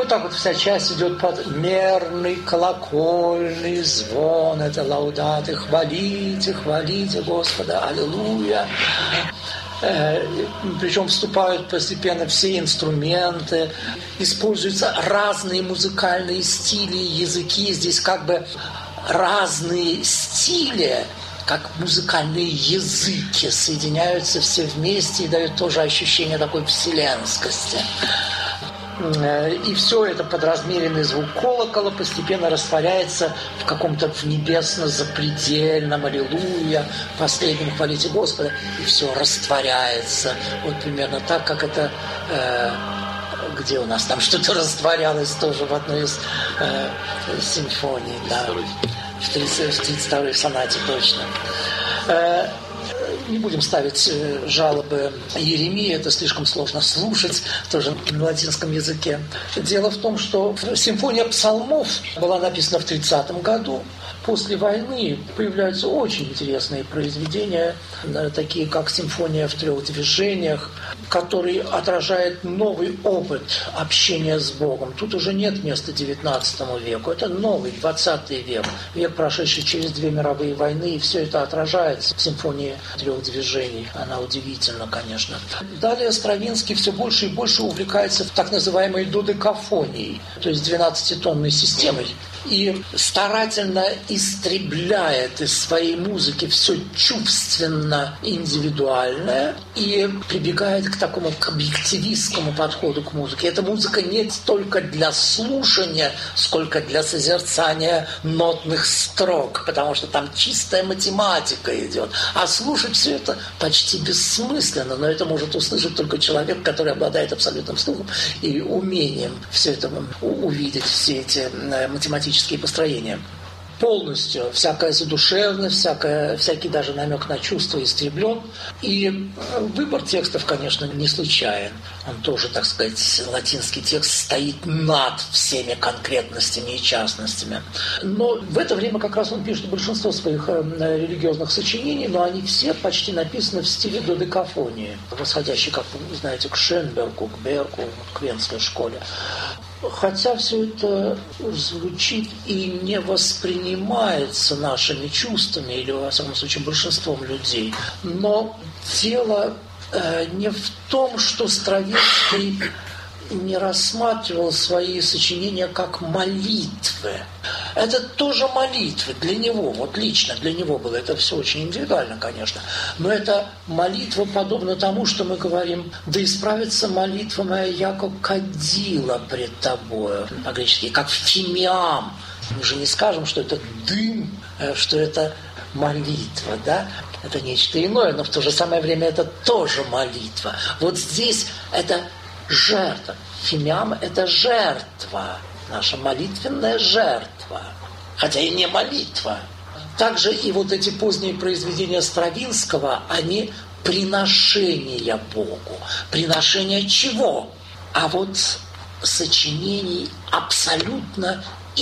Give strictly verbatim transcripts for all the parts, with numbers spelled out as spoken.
вот так вот вся часть идет под мерный колокольный звон. Это лаудаты, хвалите, хвалите Господа, аллилуйя. Причем вступают постепенно все инструменты, используются разные музыкальные стили, языки. Здесь как бы разные стили, как музыкальные языки, соединяются все вместе и дают тоже ощущение такой вселенскости. И все это под размеренный звук колокола постепенно растворяется в каком-то в небесно-запредельном аллилуйя, последнем хвалите Господа, и все растворяется. Вот примерно так, как это, э, где у нас там что-то растворялось тоже в одной из э, симфоний, да, в тридцать второй сонате точно. Э, Не будем ставить жалобы Иеремии, это слишком сложно слушать, тоже на латинском языке. Дело в том, что симфония псалмов была написана в тридцатом году. После войны появляются очень интересные произведения, такие как «Симфония в трех движениях», который отражает новый опыт общения с Богом. Тут уже нет места девятнадцатому веку, это новый двадцатый век, век, прошедший через две мировые войны, и все это отражается в «Симфонии трех движений». Она удивительна, конечно. Далее Стравинский все больше и больше увлекается так называемой додекафонией, то есть двенадцатитонной системой, и старательно истребляет из своей музыки все чувственно индивидуальное и прибегает к такому к объективистскому подходу к музыке. Эта музыка не столько для слушания, сколько для созерцания нотных строк, потому что там чистая математика идет. А слушать все это почти бессмысленно, но это может услышать только человек, который обладает абсолютным слухом и умением все это увидеть, все эти математические построения. Полностью всякая задушевность, всякая, всякий даже намек на чувство истреблен. И выбор текстов, конечно, не случайен. Он тоже, так сказать, латинский текст стоит над всеми конкретностями и частностями. Но в это время как раз он пишет большинство своих религиозных сочинений, но они все почти написаны в стиле додекафонии, восходящей, как вы знаете, к Шенбергу, к Берку, к Венской школе. Хотя все это звучит и не воспринимается нашими чувствами, или, во всяком случае, большинством людей. Но дело э, не в том, что Стравинский не рассматривал свои сочинения как молитвы. Это тоже молитвы для него, вот лично для него было. Это все очень индивидуально, конечно. Но это молитва подобна тому, что мы говорим: «Да исправится молитва моя, яко кадила пред тобою». По-гречески, как фимиам. Мы же не скажем, что это дым, что это молитва, да? Это нечто иное, но в то же самое время это тоже молитва. Вот здесь это жертва. Фимиам – это жертва, наша молитвенная жертва, хотя и не молитва. Также и вот эти поздние произведения Стравинского, они приношения Богу. Приношения чего? А вот сочинений абсолютно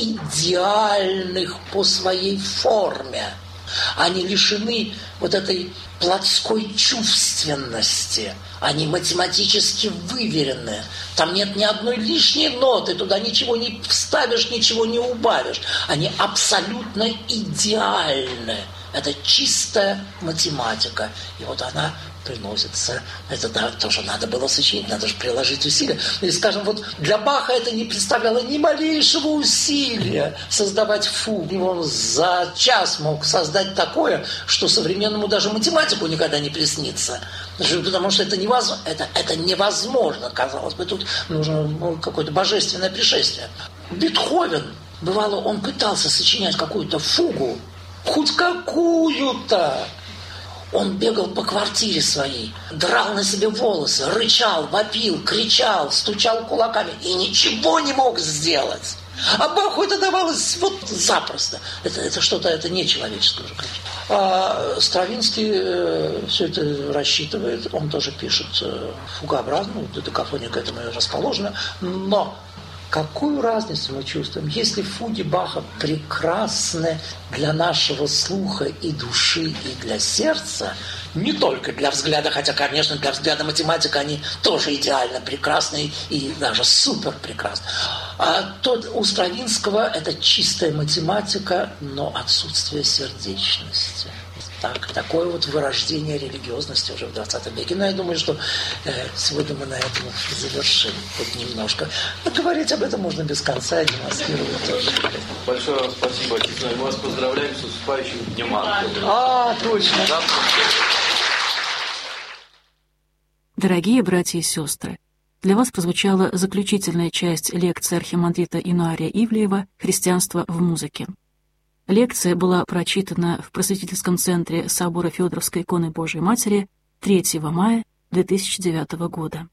идеальных по своей форме. Они лишены вот этой плотской чувственности. Они математически выверены. Там нет ни одной лишней ноты, туда ничего не вставишь, ничего не убавишь. Они абсолютно идеальны. Это чистая математика. И вот она приносится. Это да, тоже надо было сочинить, надо же приложить усилия. И, скажем, вот для Баха это не представляло ни малейшего усилия создавать фугу. Он за час мог создать такое, что современному даже математику никогда не приснится. Потому что это невозможно, это, это невозможно, казалось бы. Тут нужно какое-то божественное пришествие. Бетховен, бывало, он пытался сочинять какую-то фугу, хоть какую-то. Он бегал по квартире своей, драл на себе волосы, рычал, вопил, кричал, стучал кулаками и ничего не мог сделать. А Баху это давалось вот запросто. Это, это что-то, это нечеловеческое уже, конечно. А Стравинский э, все это рассчитывает, он тоже пишет э, фугообразно, додекафония к этому расположена, но какую разницу мы чувствуем, если фуги Баха прекрасны для нашего слуха и души, и для сердца, Не только для взгляда, хотя, конечно, для взгляда математика они тоже идеально прекрасны и даже супер прекрасны. А тот у Стравинского это чистая математика, но отсутствие сердечности. Так, такое вот вырождение религиозности уже в двадцатом веке. Но я думаю, что э, сегодня мы на этом завершим хоть немножко. Но говорить об этом можно без конца, и демонстрировать тоже. Большое вам спасибо, отец. Мы вас поздравляем с наступающим Днем Ангела. А, точно. Да. Дорогие братья и сестры, для вас прозвучала заключительная часть лекции архимандрита Инуария Ивлеева «Христианство в музыке». Лекция была прочитана в Просветительском центре Собора Фёдоровской иконы Божией Матери третьего мая две тысячи девятого года.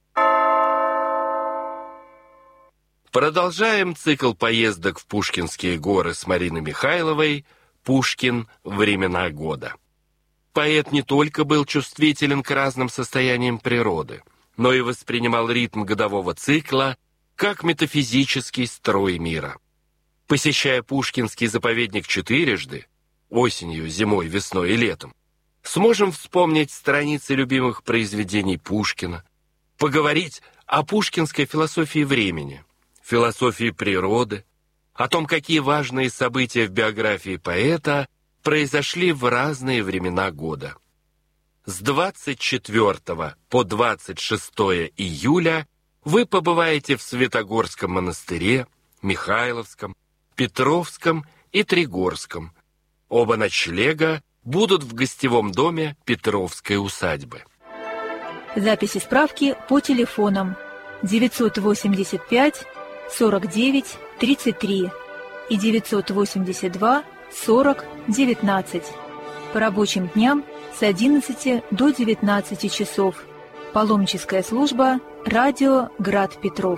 Продолжаем цикл поездок в Пушкинские горы с Мариной Михайловой «Пушкин. Времена года». Поэт не только был чувствителен к разным состояниям природы, но и воспринимал ритм годового цикла как метафизический строй мира. Посещая Пушкинский заповедник четырежды, осенью, зимой, весной и летом, сможем вспомнить страницы любимых произведений Пушкина, поговорить о пушкинской философии времени, философии природы, о том, какие важные события в биографии поэта произошли в разные времена года. С двадцать четвёртого по двадцать шестое июля вы побываете в Святогорском монастыре, Михайловском, Петровском и Тригорском. Оба ночлега будут в гостевом доме Петровской усадьбы. Записи справки по телефонам девятьсот восемьдесят пять сорок девять тридцать три и девятьсот восемьдесят два сорок девятнадцать. По рабочим дням с одиннадцати до девятнадцати часов. Паломническая служба «Радио Град Петров».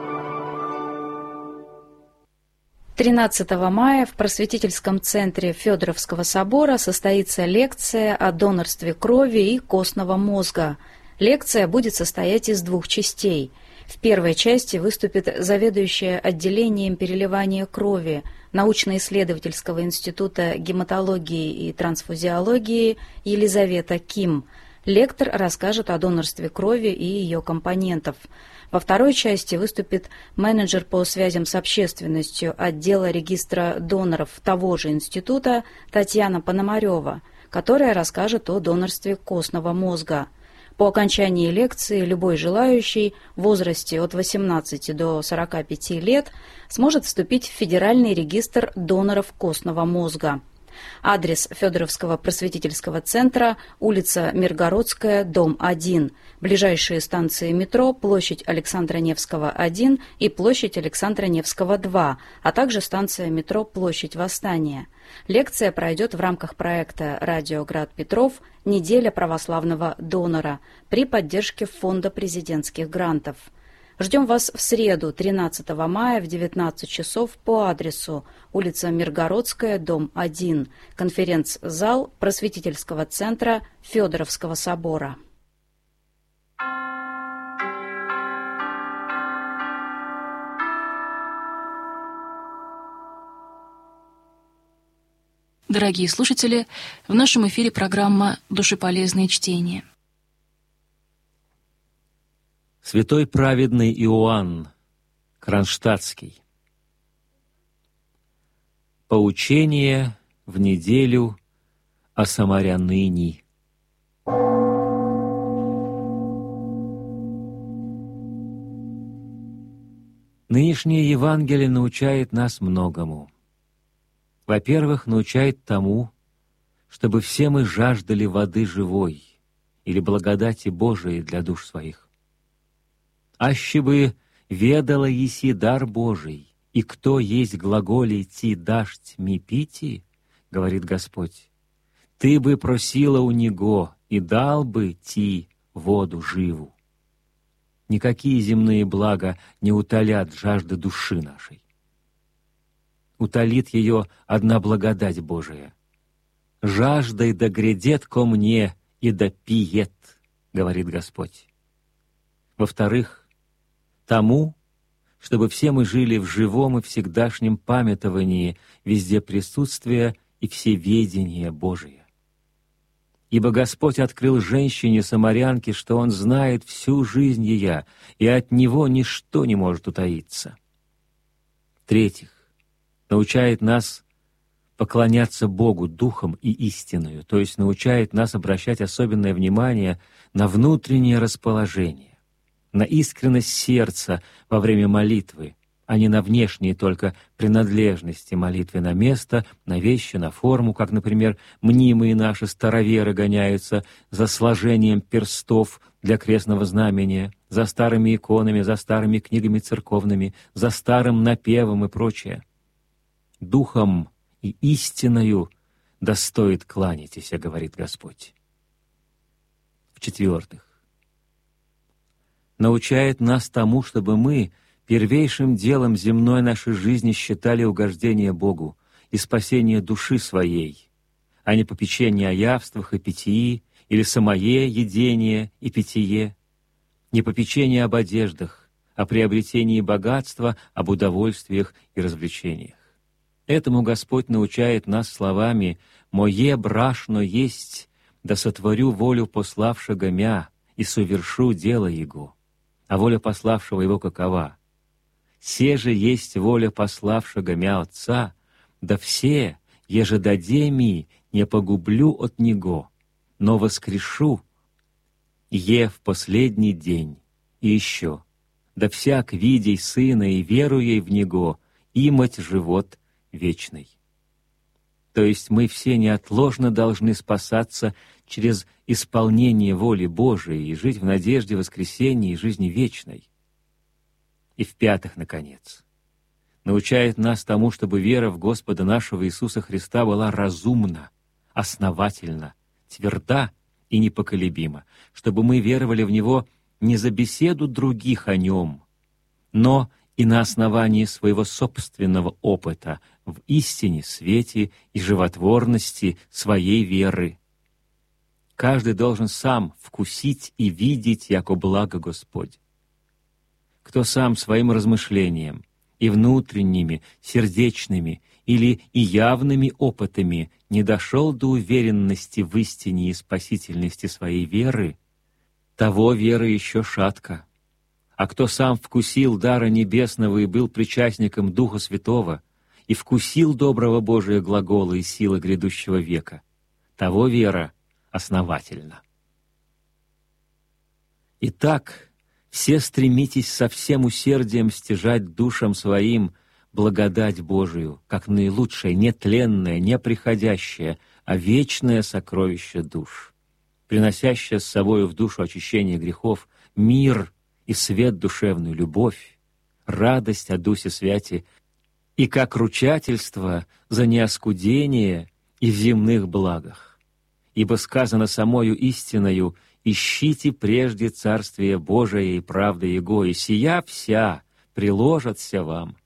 тринадцатого мая в Просветительском центре Фёдоровского собора состоится лекция о донорстве крови и костного мозга. Лекция будет состоять из двух частей. В первой части выступит заведующая отделением переливания крови научно-исследовательского института гематологии и трансфузиологии Елизавета Ким. Лектор расскажет о донорстве крови и ее компонентов. Во второй части выступит менеджер по связям с общественностью отдела регистра доноров того же института Татьяна Пономарева, которая расскажет о донорстве костного мозга. По окончании лекции любой желающий в возрасте от восемнадцати до сорока пяти лет сможет вступить в Федеральный регистр доноров костного мозга. Адрес Фёдоровского просветительского центра, улица Миргородская, дом один. Ближайшие станции метро, площадь Александра Невского, один и площадь Александра Невского, два, а также станция метро, площадь Восстания. Лекция пройдет в рамках проекта «Радио Град Петров. Неделя православного донора» при поддержке Фонда президентских грантов. Ждем вас в среду, тринадцатого мая в девятнадцать часов по адресу улица Миргородская, дом один, конференц-зал Просветительского центра Фёдоровского собора. Дорогие слушатели, в нашем эфире программа «Душеполезные чтения». Святой праведный Иоанн Кронштадтский. Поучение в неделю о самаряныни. Нынешнее Евангелие научает нас многому. Во-первых, научает тому, чтобы все мы жаждали воды живой или благодати Божией для душ своих. Аще бы ведала еси дар Божий, и кто есть глаголей ти дашь ми пити, говорит Господь, ты бы просила у Него, и дал бы ти воду живу. Никакие земные блага не утолят жажды души нашей. Утолит ее одна благодать Божия. «Жаждой да грядет ко мне и да пиет», говорит Господь. Во-вторых, тому, чтобы все мы жили в живом и всегдашнем памятовании везде присутствия и всеведения Божия. Ибо Господь открыл женщине-самарянке, что Он знает всю жизнь ея, и от Него ничто не может утаиться. В-третьих, научает нас поклоняться Богу духом и истиною, то есть научает нас обращать особенное внимание на внутреннее расположение, на искренность сердца во время молитвы, а не на внешние только принадлежности молитвы на место, на вещи, на форму, как, например, мнимые наши староверы гоняются за сложением перстов для крестного знамения, за старыми иконами, за старыми книгами церковными, за старым напевом и прочее. Духом и истиною достоит кланяйтесь, говорит Господь. В-четвертых, научает нас тому, чтобы мы первейшим делом земной нашей жизни считали угождение Богу и спасение души своей, а не попечение о явствах и питьи, или самое едение и питье, не попечение об одеждах, о приобретении богатства, об удовольствиях и развлечениях. Этому Господь научает нас словами «Мое брашно есть, да сотворю волю пославшего мя, и совершу дело Его». А воля пославшего Его какова? «Се же есть воля пославшего мя Отца, да все, еже даде ми, не погублю от Него, но воскрешу е в последний день». И еще «Да всяк, видей Сына и веруей в Него, имать живот вечный». То есть мы все неотложно должны спасаться через исполнение воли Божией и жить в надежде воскресения и жизни вечной. И в-пятых, наконец, научает нас тому, чтобы вера в Господа нашего Иисуса Христа была разумна, основательна, тверда и непоколебима, чтобы мы веровали в Него не за беседу других о Нем, но и на основании своего собственного опыта в истине, свете и животворности своей веры. Каждый должен сам вкусить и видеть, яко благо Господь. Кто сам своим размышлением и внутренними, сердечными или и явными опытами не дошел до уверенности в истине и спасительности своей веры, того вера еще шатка. А кто сам вкусил дара небесного и был причастником Духа Святого, и вкусил доброго Божия глагола и силы грядущего века, того вера основательна. Итак, все стремитесь со всем усердием стяжать душам своим благодать Божию, как наилучшее, нетленное, неприходящее, а вечное сокровище душ, приносящее с собою в душу очищение грехов, мир и свет душевную, любовь, радость о Дусе Святи, и как ручательство за неоскудение и в земных благах. Ибо сказано самою истиною: «Ищите прежде Царствие Божие и правды Его, и сия вся приложатся вам».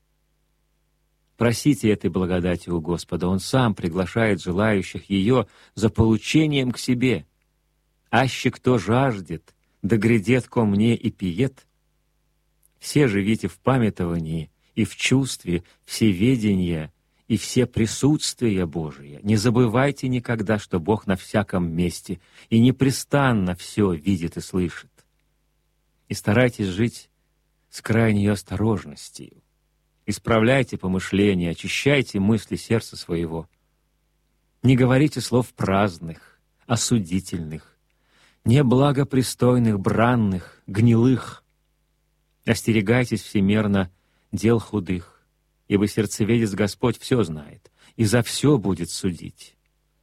Просите этой благодати у Господа, Он сам приглашает желающих ее за получением к себе. «Аще кто жаждет, да грядет ко мне и пиет». Все живите в памятовании и в чувстве всеведения и все присутствия Божие. Не забывайте никогда, что Бог на всяком месте и непрестанно все видит и слышит. И старайтесь жить с крайней осторожностью. Исправляйте помышления, очищайте мысли сердца своего. Не говорите слов праздных, осудительных, неблагопристойных, бранных, гнилых. Остерегайтесь всемерно дел худых, ибо сердцеведец Господь все знает и за все будет судить.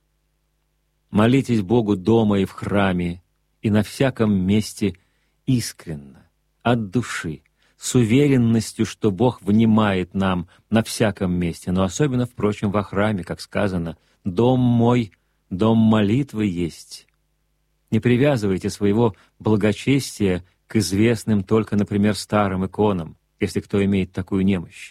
Молитесь Богу дома и в храме, и на всяком месте искренно, от души, с уверенностью, что Бог внимает нам на всяком месте, но особенно, впрочем, во храме, как сказано: «Дом мой, дом молитвы есть». Не привязывайте своего благочестия к известным только, например, старым иконам, если кто имеет такую немощь,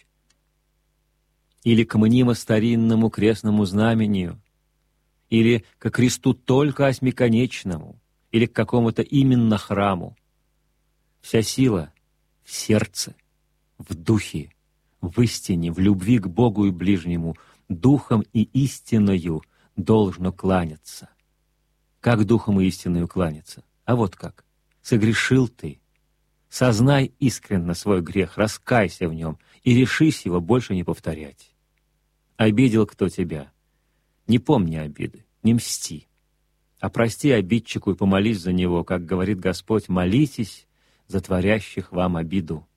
или к мнимо-старинному крестному знамению, или к кресту только осьмиконечному, или к какому-то именно храму. Вся сила в сердце, в духе, в истине, в любви к Богу и ближнему, духом и истиною должно кланяться. как духом истинную кланяться. А вот как. Согрешил ты. Сознай искренно свой грех, раскайся в нем и решись его больше не повторять. Обидел кто тебя? Не помни обиды, не мсти. А прости обидчику и помолись за него, как говорит Господь, молитесь за творящих вам обиду.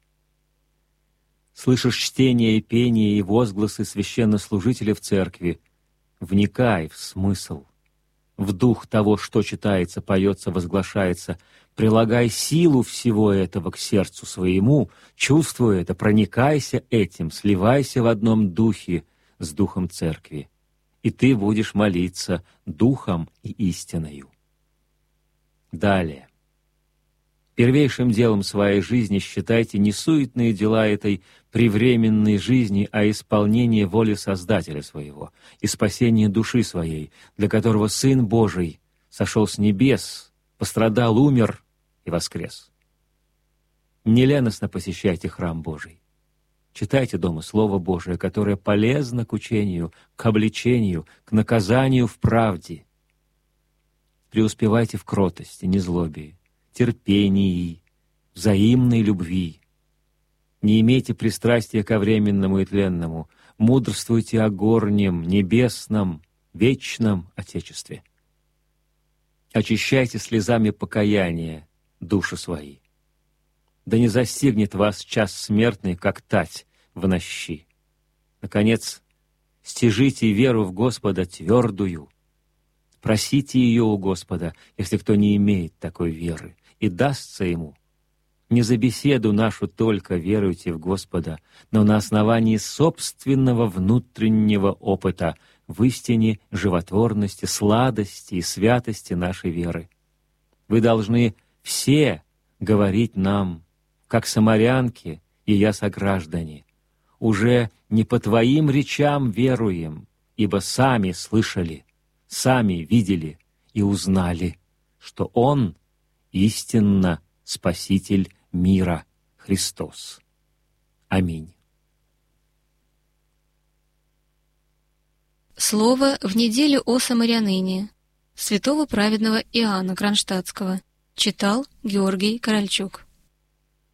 Слышишь чтение и пение и возгласы священнослужителя в церкви, вникай в смысл, в дух того, что читается, поется, возглашается, прилагай силу всего этого к сердцу своему, чувствуя это, проникайся этим, сливайся в одном духе с духом церкви, и ты будешь молиться духом и истиною. Далее. Первейшим делом своей жизни считайте не суетные дела этой привременной жизни, а исполнение воли Создателя своего и спасение души своей, для которого Сын Божий сошел с небес, пострадал, умер и воскрес. Неленостно посещайте храм Божий. Читайте дома Слово Божие, которое полезно к учению, к обличению, к наказанию в правде. Преуспевайте в кротости, незлобии, терпении, взаимной любви. Не имейте пристрастия ко временному и тленному, мудрствуйте о горнем, небесном, вечном Отечестве. Очищайте слезами покаяния души свои. Да не застигнет вас час смертный, как тать в нощи. Наконец, стяжите веру в Господа твердую. Просите ее у Господа, если кто не имеет такой веры, и дастся ему. Не за беседу нашу только веруйте в Господа, но на основании собственного внутреннего опыта в истине животворности, сладости и святости нашей веры. Вы должны все говорить нам, как самарянки и я сограждане, уже не по твоим речам веруем, ибо сами слышали, сами видели и узнали, что Он истинно Спаситель мира Христос. Аминь. Слово в неделю о самарянине святого праведного Иоанна Кронштадтского читал Георгий Корольчук.